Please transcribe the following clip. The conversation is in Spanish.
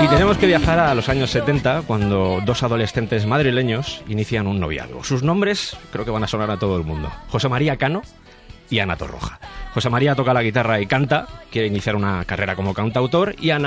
Y tenemos que viajar a los años 70, cuando dos adolescentes madrileños inician un noviazgo. Sus nombres creo que van a sonar a todo el mundo: José María Cano y Ana Torroja. José María toca la guitarra y canta, quiere iniciar una carrera como cantautor, y Ana